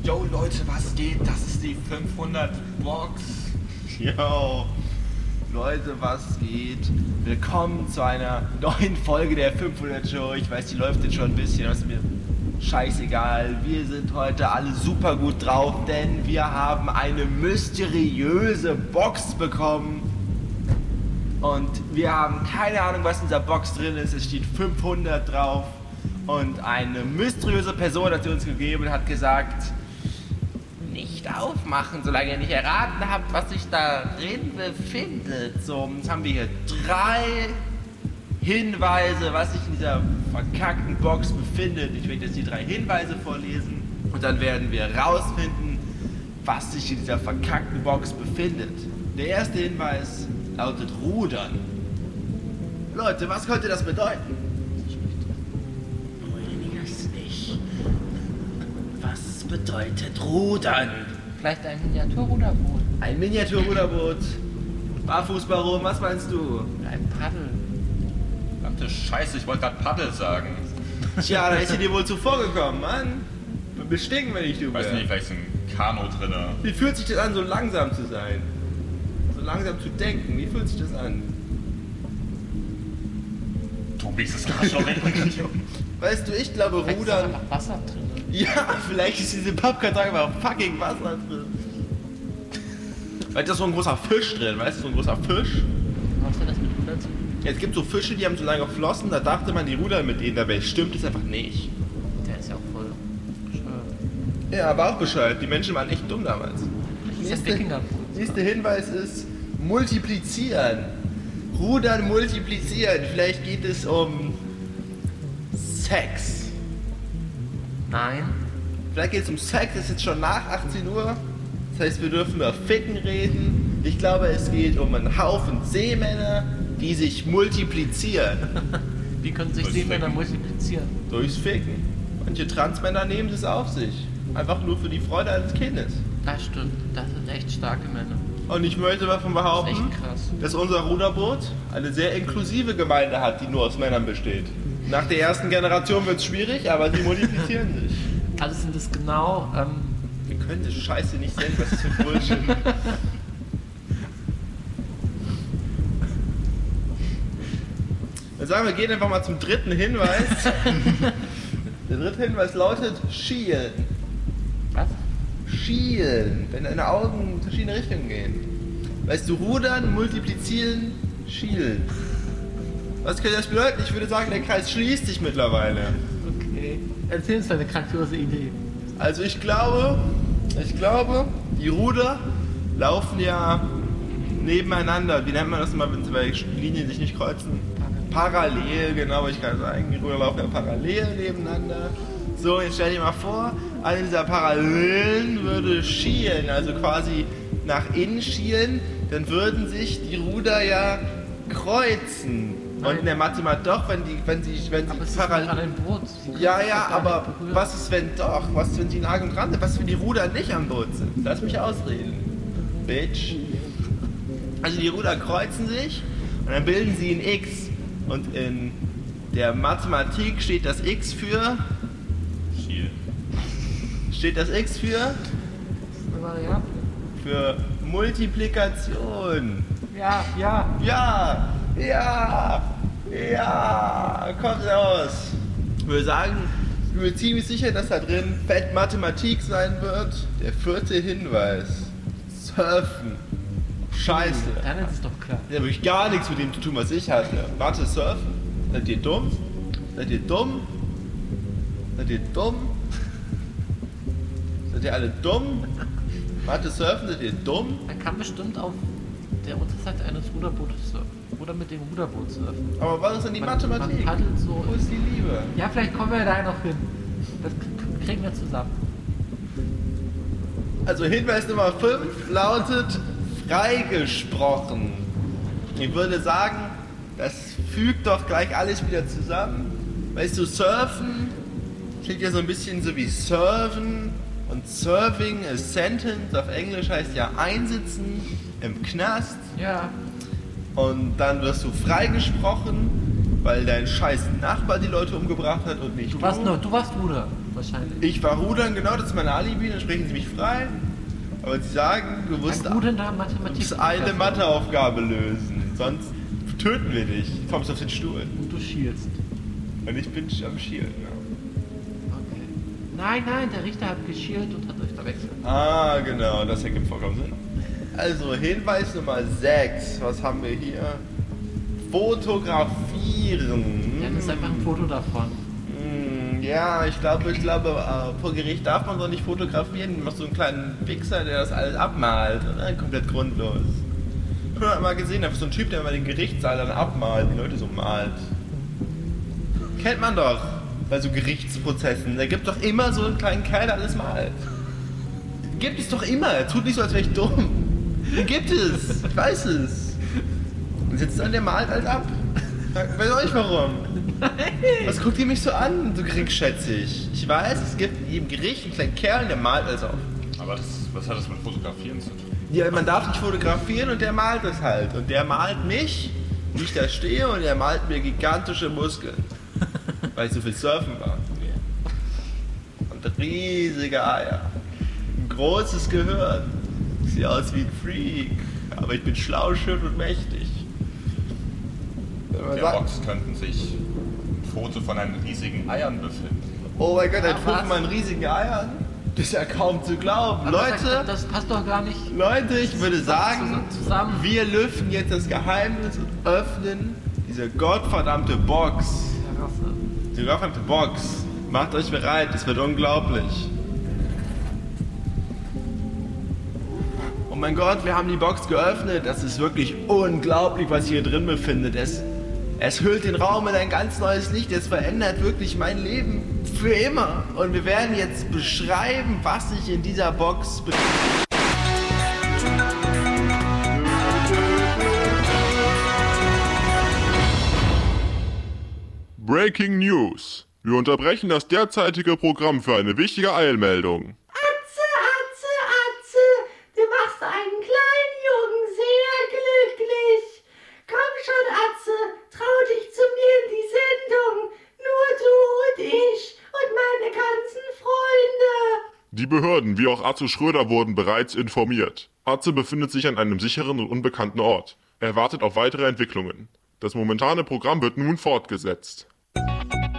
Yo Leute, was geht? Das ist die 500 Box. Yo, Leute, was geht? Willkommen zu einer neuen Folge der 500 Show. Ich weiß, die läuft jetzt schon ein bisschen, aber ist mir scheißegal. Wir sind heute alle super gut drauf, denn wir haben eine mysteriöse Box bekommen. Und wir haben keine Ahnung, was in dieser Box drin ist. Es steht 500 drauf. Und eine mysteriöse Person hat sie uns gegeben und hat gesagt, nicht aufmachen, solange ihr nicht erraten habt, was sich darin befindet. So, jetzt haben wir hier 3 Hinweise, was sich in dieser verkackten Box befindet. Ich werde jetzt die 3 Hinweise vorlesen und dann werden wir rausfinden, was sich in dieser verkackten Box befindet. Der erste Hinweis lautet Rudern. Leute, was könnte das bedeuten? Was bedeutet Rudern? Vielleicht ein Miniaturruderboot. Ein Miniaturruderboot. Barfußbaron, was meinst du? Ein Paddel. Verdammte Scheiße, ich wollte gerade Paddel sagen. Tja, da ist sie dir wohl zuvor gekommen, Mann. Bestinken, wenn ich du Ich weiß wäre. nicht, vielleicht ist ein Kanu drin. Wie fühlt sich das an, so langsam zu sein? So langsam zu denken, wie fühlt sich das an? Du biegst das Arschloch weg. Weißt du, ich glaube Vielleicht ist da Rudern... einfach Wasser drin. Ja, vielleicht ist diese Pappkarton einfach fucking Wasser drin. Weil da ist so ein großer Fisch drin, weißt du, so ein großer Fisch. Was hat das mit Rudern zu tun? Ja, es gibt so Fische, die haben so lange Flossen, da dachte man, die rudern mit denen, dabei stimmt es einfach nicht. Der ist ja auch voll bescheuert. Ja, aber auch bescheuert, die Menschen waren echt dumm damals. Das ist ein Wikingerboot. Nächster Hinweis ist multiplizieren. Rudern, multiplizieren. Vielleicht geht es um Sex. Nein. Vielleicht geht es um Sex, es ist jetzt schon nach 18 Uhr. Das heißt, wir dürfen über Ficken reden. Ich glaube, es geht um einen Haufen Seemänner, die sich multiplizieren. Wie können sich Durchs Seemänner Ficken. multiplizieren? Durchs Ficken. Manche Transmänner nehmen das auf sich. Einfach nur für die Freude eines Kindes. Das stimmt. Das sind echt starke Männer. Und ich möchte davon behaupten, Das ist echt krass. dass unser Ruderboot eine sehr inklusive Gemeinde hat, die nur aus Männern besteht. Nach der ersten Generation wird es schwierig, aber sie multiplizieren sich. Also sind es genau, Wir können das Scheiße nicht sehen, was ist für Bullshit. Dann sagen wir, gehen einfach mal zum dritten Hinweis. Der dritte Hinweis lautet Schielen. was? Schielen, wenn deine Augen in verschiedene Richtungen gehen. Weißt du, rudern, multiplizieren, schielen. Was könnte das bedeuten? Ich würde sagen, der Kreis schließt sich mittlerweile. Okay. Erzähl uns deine grandiose Idee. Also ich glaube, die Ruder laufen ja nebeneinander. Wie nennt man das immer, wenn zwei Linien sich nicht kreuzen? Parallel, genau, ich kann sagen. Die Ruder laufen ja parallel nebeneinander. So, jetzt stell dir mal vor, eine dieser Parallelen würde schielen, also quasi nach innen schielen, dann würden sich die Ruder ja kreuzen. Und in der Mathematik doch, wenn sie Aber es ist doch an einem Boot. Sie können ja, sich ja, doch gar aber nicht berühren. was ist wenn doch? Was ist, wenn die nah und dran sind? Was ist, wenn die Ruder nicht am Boot sind? Lass mich ausreden. Bitch. Also die Ruder kreuzen sich und dann bilden sie ein X. Und in der Mathematik steht das X für... Schiel. Steht das X für? Das ist eine Variable. Für Multiplikation. Ja. Ja, kommt raus. Ich würde sagen, ich bin mir ziemlich sicher, dass da drin Fett Mathematik sein wird. Der vierte Hinweis. Surfen. Scheiße. Dann ist es doch klar. Das hat wirklich gar nichts mit dem zu tun, was ich hatte. Warte, surfen? Seid ihr dumm? Seid ihr dumm? Seid ihr dumm? Seid ihr alle dumm? Warte, surfen, seid ihr dumm? Man kann bestimmt auf der Unterseite eines Ruderbootes surfen. Oder mit dem Ruderboot surfen. Aber was ist denn die Man Mathematik? paddelt so. Wo ist die Liebe? Ja, vielleicht kommen wir da noch hin. Das kriegen wir zusammen. Also Hinweis Nummer 5 lautet freigesprochen. Ich würde sagen, das fügt doch gleich alles wieder zusammen. Weißt du, surfen klingt ja so ein bisschen so wie serven und serving a sentence auf Englisch heißt ja einsitzen im Knast Ja. und dann wirst du freigesprochen weil dein scheiß Nachbar die Leute umgebracht hat und nicht Du warst Ruder, wahrscheinlich. Ich war Rudern, genau, das ist mein Alibi, dann sprechen sie mich frei. Aber sie sagen, du musst eine Matheaufgabe lösen, sonst töten wir dich. Du kommst auf den Stuhl. Und du schielst. Und ich bin am Schielen, ja. Okay. Nein, der Richter hat geschielt und hat euch verwechselt. Ah, genau, das ergibt vollkommen Sinn. Also, Hinweis Nummer 6. Was haben wir hier? Fotografieren. Ja, das ist einfach ein Foto davon. Ja, ich glaube, vor Gericht darf man doch nicht fotografieren. Du machst so einen kleinen Wichser, der das alles abmalt. Oder? Komplett grundlos. Ich habe mal gesehen, einfach so ein Typ, der immer den Gerichtssaal dann abmalt, die Leute so malt. Kennt man doch bei so Gerichtsprozessen. Da gibt es doch immer so einen kleinen Kerl, der alles malt. Gibt es doch immer. Tut nicht so, als wäre ich dumm. Den gibt es. Ich weiß es. Und sitzt dann, der malt alles ab. Weiß euch warum. Was guckt ihr mich so an, so geringschätzig? Ich weiß, es gibt im Gericht einen kleinen Kerl, der malt alles auf. Aber was hat das mit Fotografieren zu tun? Ja, man darf nicht fotografieren und der malt es halt. Und der malt mich, wie ich da stehe, und er malt mir gigantische Muskeln. Weil ich so viel surfen war. Und riesige Eier. Ein großes Gehirn. Ich sehe aus wie ein Freak. Aber ich bin schlau, schön und mächtig. In der Box könnten sich ein Foto von einem riesigen Eiern befinden. Oh mein Gott, ein Foto von meinen riesigen Eiern? Das ist ja kaum zu glauben. Aber Leute, das passt doch gar nicht. Leute, ich würde sagen, zusammen. wir lüften jetzt das Geheimnis und öffnen diese gottverdammte Box. Die gottverdammte Box. Macht euch bereit, es wird unglaublich. Oh mein Gott, wir haben die Box geöffnet. Das ist wirklich unglaublich, was sich hier drin befindet. Es hüllt den Raum in ein ganz neues Licht. Es verändert wirklich mein Leben für immer. Und wir werden jetzt beschreiben, was sich in dieser Box befindet. Breaking News. Wir unterbrechen das derzeitige Programm für eine wichtige Eilmeldung. Atze, du machst einen kleinen Jungen sehr glücklich. Komm schon, Atze, trau dich zu mir in die Sendung. Nur du und ich und meine ganzen Freunde. Die Behörden wie auch Atze Schröder wurden bereits informiert. Atze befindet sich an einem sicheren und unbekannten Ort. Er wartet auf weitere Entwicklungen. Das momentane Programm wird nun fortgesetzt.